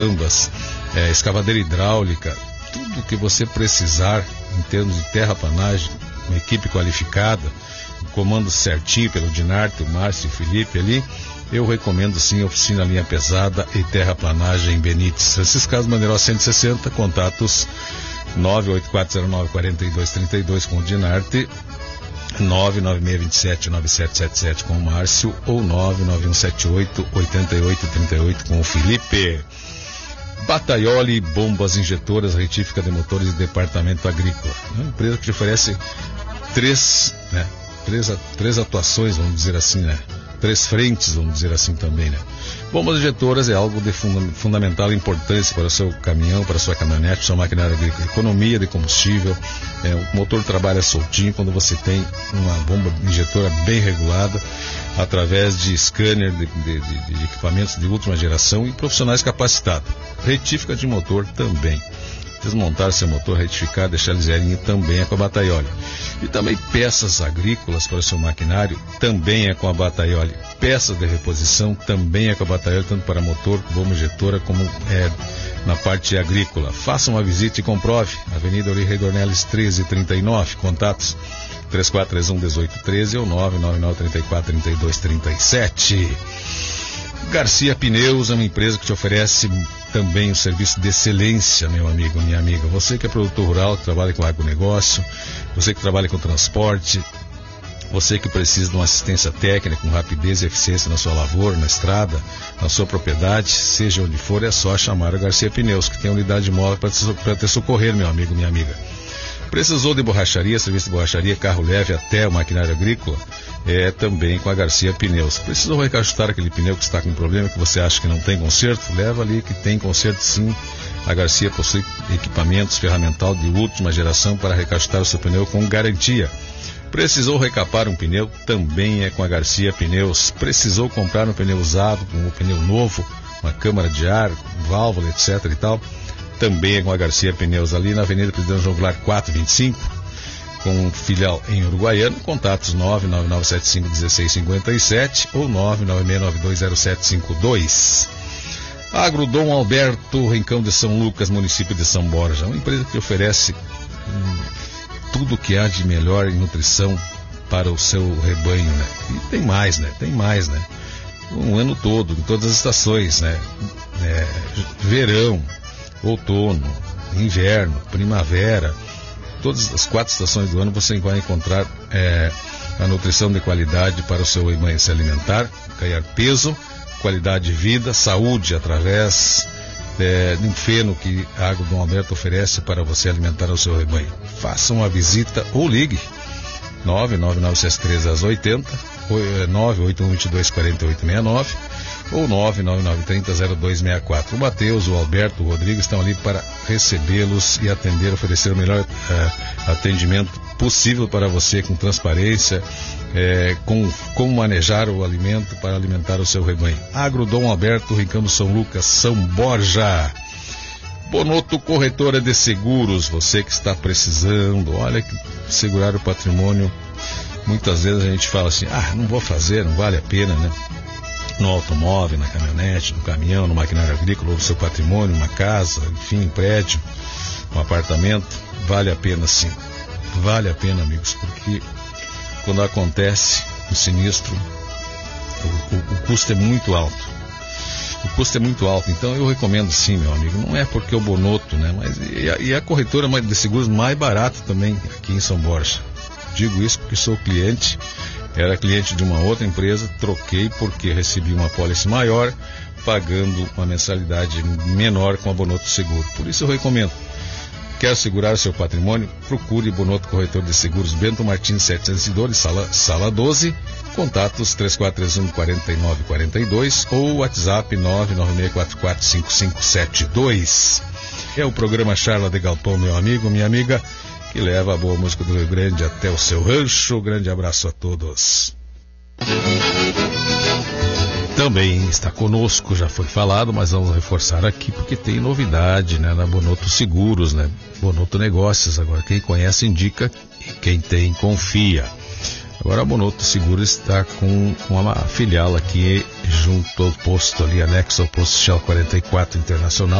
escavadeira hidráulica, tudo que você precisar em termos de terraplanagem, uma equipe qualificada, comando certinho pelo Dinarte, o Márcio e o Felipe ali. Eu recomendo sim a oficina linha pesada e terraplanagem Benites. Francisco Maneiro 160, contatos 984094232 com o Dinarte, 996279777 com o Márcio ou 991788838 com o Felipe. Bataioli Bombas Injetoras, retífica de motores e departamento agrícola. Uma empresa que te oferece três atuações, vamos dizer assim, né? 3 frentes, vamos dizer assim também, né? Bombas injetoras é algo de fundamental importância para o seu caminhão, para a sua caminhonete, sua maquinária agrícola. Economia de combustível, o motor trabalha soltinho quando você tem uma bomba injetora bem regulada, através de scanner, de equipamentos de última geração e profissionais capacitados. Retífica de motor também. Desmontar seu motor, retificar, deixar ele zerinho também é com a Bataioli. E também peças agrícolas para o seu maquinário também é com a Bataioli. Peças de reposição também é com a Bataioli, tanto para motor, bomba injetora, como na parte agrícola. Faça uma visita e comprove. Avenida Eurico Dornelles 1339, contatos 3431-1813 ou 999-3432-37. Garcia Pneus é uma empresa que te oferece também um serviço de excelência, meu amigo, minha amiga. Você que é produtor rural, que trabalha com agronegócio, você que trabalha com transporte, você que precisa de uma assistência técnica com rapidez e eficiência na sua lavoura, na estrada, na sua propriedade, seja onde for, é só chamar a Garcia Pneus, que tem unidade móvel para te socorrer, meu amigo, minha amiga. Precisou de borracharia, serviço de borracharia, carro leve até o maquinário agrícola, também com a Garcia Pneus. Precisou reajustar aquele pneu que está com problema, que você acha que não tem conserto? Leva ali que tem conserto sim. A Garcia possui equipamentos, ferramental de última geração para reajustar o seu pneu com garantia. Precisou recapar um pneu? Também é com a Garcia Pneus. Precisou comprar um pneu usado, um pneu novo, uma câmara de ar, válvula, etc e tal? Também é com a Garcia Pneus, ali na Avenida Presidente João Goulart 425, com filial em Uruguaiana. Contatos 999751657 ou 996920752. Agrodom Alberto, Rincão de São Lucas, município de São Borja. Uma empresa que oferece tudo que há de melhor em nutrição para o seu rebanho, né? E tem mais, né? Um ano todo, em todas as estações, né? Verão, outono, inverno, primavera, todas as 4 estações do ano você vai encontrar a nutrição de qualidade para o seu rebanho se alimentar, ganhar peso, qualidade de vida, saúde através de um feno que a Agrodom Alberto oferece para você alimentar o seu rebanho. Faça uma visita ou ligue 99963-80, 98122-4869 ou 99930-0264. O Matheus, o Alberto, o Rodrigo estão ali para recebê-los e atender, oferecer o melhor atendimento possível para você, com transparência, com como manejar o alimento para alimentar o seu rebanho. Agrodom Alberto, Rincão São Lucas, São Borja. Bonoto Corretora de Seguros, você que está precisando, olha que segurar o patrimônio, muitas vezes a gente fala assim, não vou fazer, não vale a pena, né? No automóvel, na caminhonete, no caminhão, no maquinário agrícola, ou no seu patrimônio, uma casa, enfim, um prédio, um apartamento, vale a pena sim. Vale a pena, amigos, porque quando acontece um sinistro, o custo é muito alto. O custo é muito alto, então eu recomendo sim, meu amigo. Não é porque o Bonoto, né? Mas e a corretora de seguros mais barata também aqui em São Borja. Digo isso porque sou cliente. Era cliente de uma outra empresa, troquei porque recebi uma apólice maior, pagando uma mensalidade menor com a Bonoto Seguro. Por isso eu recomendo. Quer segurar seu patrimônio? Procure Bonoto Corretor de Seguros, Bento Martins 712, sala 12, contatos 3431-4942 ou WhatsApp 996445572. É o programa Charla de Galpão, meu amigo, minha amiga, que leva a boa música do Rio Grande até o seu rancho. Grande abraço a todos. Também está conosco, já foi falado, mas vamos reforçar aqui porque tem novidade, né, na Bonoto Seguros, né? Bonoto Negócios, agora quem conhece indica e quem tem confia. Agora a Monoto Seguro está com uma filial aqui junto ao posto ali, anexo ao posto Shell 44 Internacional.